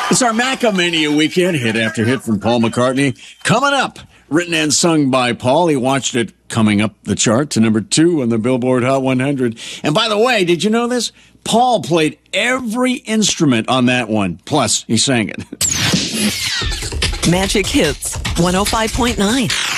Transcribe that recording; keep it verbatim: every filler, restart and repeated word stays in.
It's our Macamania weekend, hit after hit from Paul McCartney. Coming up, written and sung by Paul. He watched it coming up the chart to number two on the Billboard Hot one hundred. And by the way, did you know this? Paul played every instrument on that one. Plus, he sang it. Magic Hits one oh five point nine.